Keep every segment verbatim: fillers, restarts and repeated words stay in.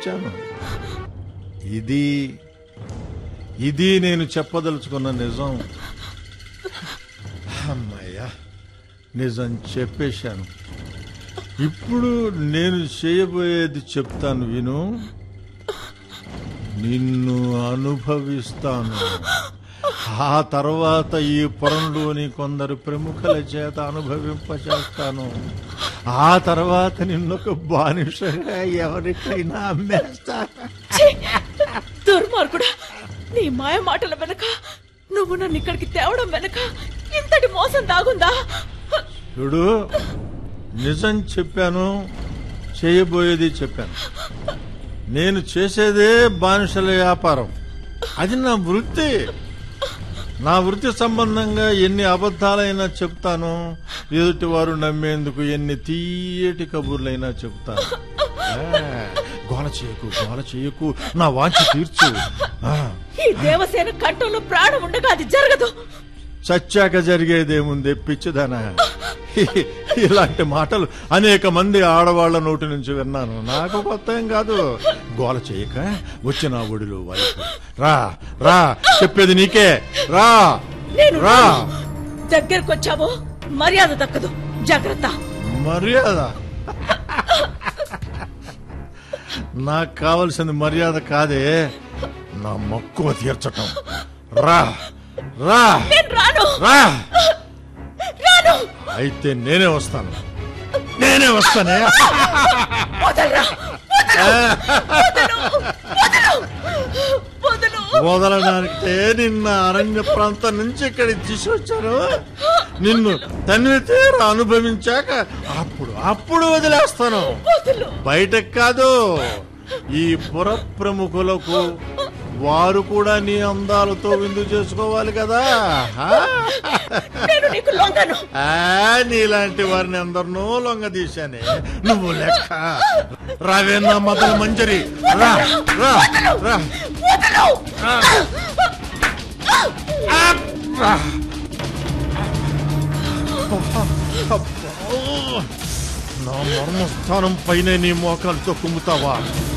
వచ్చాను. ఇది ఇది నేను చెప్పదలుచుకున్న నిజం. అమ్మయ్యా, నిజం చెప్పేశాను. ఇప్పుడు నేను చేయబోయేది చెప్తాను విను. నిన్ను అనుభవిస్తాను. ఆ తర్వాత ఈ పురంలోని కొందరు ప్రముఖుల చేత అనుభవింపచేస్తాను. ఆ తర్వాత నిన్నొక బానిసగా ఎవరికైనా అమ్మేస్తాను. దుర్మార్గుడా, నీ మాయ మాటల వెనక, నువ్వు నన్ను ఇక్కడికి తేవడం వెనక ఇంతటి మోసం దాగుందా? చూడు, నిజం చెప్పాను, చేయబోయేది చెప్పాను. నేను చేసేదే బానిసల వ్యాపారం. అది నా వృత్తి. నా వృత్తి సంబంధంగా ఎన్ని అబద్ధాలైనా చెప్తాను. ఎదుటి వారు నమ్మేందుకు ఎన్ని తీయటి కబుర్లైనా చెప్తాను. గోల చేయకు, గోల చేయకు, నా వాంఛ తీర్చు. ఈ దేవసేన కంఠంలో ప్రాణం ఉండగా అది జరగదు. చచ్చాక జరిగేదేముంది పిచ్చిదనా? ఇలాంటి మాటలు అనేక మంది ఆడవాళ్ల నోటి నుంచి విన్నాను. నాకు కొత్త ఏం కాదు. గోల చేయక వచ్చి నా ఒడిలో వైపు రా. రా, చెప్పేది నీకే. రా రా. దగ్గరకొచ్చావో మర్యాద దక్కదు. జాగ్రత్త. మర్యాద? నాకు కావలసింది మర్యాద కాదే, నా మక్కువ తీర్చటం. రా రా. రాను. రా. రాను. అయితే నేనే వస్తాను. నేనే వస్తానే. వదలడానికే నిన్న అరణ్య ప్రాంతం నుంచి ఇక్కడికి తీసుకొచ్చాను. నిన్ను తన్వి తీర అనుభవించాక అప్పుడు అప్పుడు వదిలేస్తాను. బయటకు కాదు. ఈ పుర ప్రముఖులకు వారు కూడా నీ అందాలతో విందు చేసుకోవాలి కదా. నీలాంటి వారిని అందరినో లొంగ తీశానే. నువ్వు లెక్క. రావేనా మదల మంజరి. రా రా రా. నా మర్మస్థానం పైన నీ మోకాలతో కుమ్ముతావా?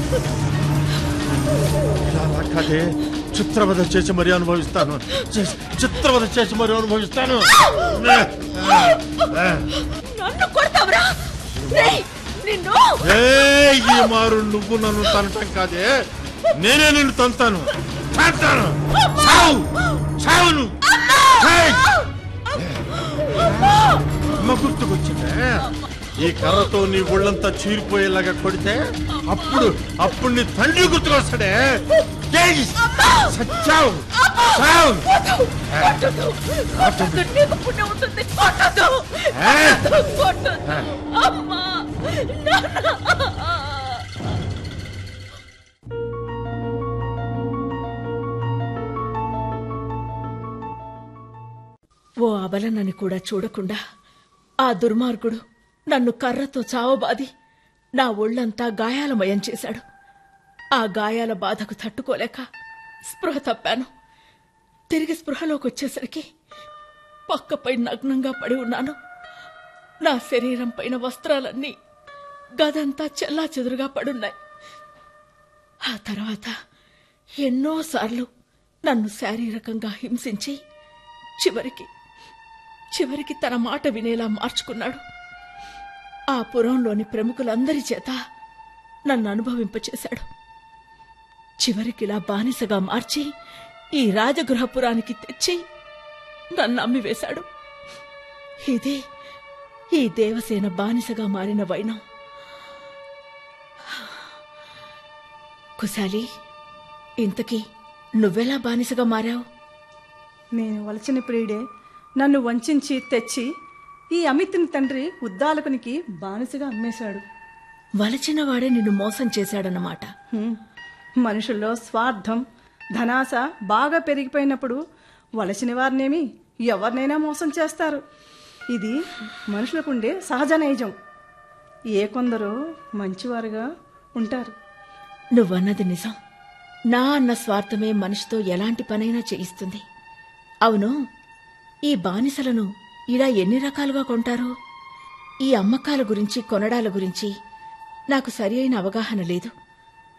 కదే చిత్రవద చేసి మరీ అనుభవిస్తాను. చిత్రవద చేసి మరీ అనుభవిస్తాను. ఈ మారు నువ్వు నన్ను తనటం కాదే, నేనే నిన్ను తంతాను. అమ్మ గుర్తుకొచ్చిందే. ఈ కర్రతో నీ ఒళ్ళంతా చీరిపోయేలాగా కొడితే అప్పుడు అప్పుడు నీ తండ్రి గుర్తుకొస్తాడే. సచ్చావు. ఓ అబలనని కూడా చూడకుండా ఆ దుర్మార్గుడు నన్ను కర్రతో చావబాది నా ఒళ్లంతా గాయాలమయం చేశాడు. ఆ గాయాల బాధకు తట్టుకోలేక స్పృహ తప్పాను. తిరిగి స్పృహలోకి వచ్చేసరికి పక్కపై నగ్నంగా పడి ఉన్నాను. నా శరీరం పైన వస్త్రాలన్నీ గదంతా చెల్లా చెదురుగా పడున్నాయి. ఆ తర్వాత ఎన్నోసార్లు నన్ను శారీరకంగా హింసించి చివరికి చివరికి తన మాట వినేలా మార్చుకున్నాడు. ఆ పురంలోని ప్రముఖులందరి చేత నన్ను అనుభవింపచేశాడు. చివరికిలా బానిసగా మార్చి ఈ రాజగృహపురానికి తెచ్చి నన్ను అమ్మివేశాడు. ఇదే ఈ దేవసేన బానిసగా మారిన వైనం. కుశాలి, ఇంతకీ నువ్వెలా బానిసగా మారావు? నేను వలచిన ప్రియుడే నన్ను వంచి తెచ్చి ఈ అమితుని తండ్రి ఉద్దాలకునికి బానిసగా అమ్మేశాడు. వలచిన వాడే నిన్ను మోసం చేశాడన్నమాట. మనుషుల్లో స్వార్థం, ధనాశ బాగా పెరిగిపోయినప్పుడు వలసిన వారినేమి ఎవరినైనా మోసం చేస్తారు. ఇది మనుషులకుండే సహజ నైజం. ఏ కొందరు మంచివారుగా ఉంటారు. నువ్వన్నది నిజం. నా అన్న స్వార్థమే మనిషితో ఎలాంటి పనైనా చేయిస్తుంది. అవును, ఈ బానిసలను ఇలా ఎన్ని రకాలుగా కొంటారు? ఈ అమ్మకాల గురించి, కొనడాల గురించి నాకు సరి అయిన అవగాహన లేదు.